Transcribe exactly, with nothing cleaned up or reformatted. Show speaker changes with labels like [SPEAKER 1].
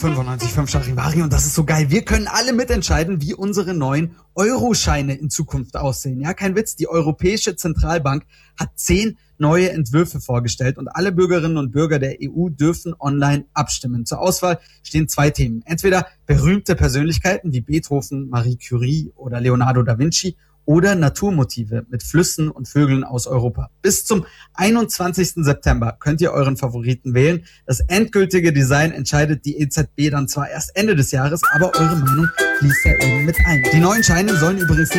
[SPEAKER 1] fünfundneunzig Komma fünf Charivari und das ist so geil. Wir können alle mitentscheiden, wie unsere neuen Euroscheine in Zukunft aussehen. Ja, kein Witz. Die Europäische Zentralbank hat zehn neue Entwürfe vorgestellt und alle Bürgerinnen und Bürger der E U dürfen online abstimmen. Zur Auswahl stehen zwei Themen. Entweder berühmte Persönlichkeiten wie Beethoven, Marie Curie oder Leonardo da Vinci oder Naturmotive mit Flüssen und Vögeln aus Europa. Bis zum einundzwanzigsten September könnt ihr euren Favoriten wählen. Das endgültige Design entscheidet die E Z B dann zwar erst Ende des Jahres, aber eure Meinung fließt ja eben mit ein. Die neuen Scheine sollen übrigens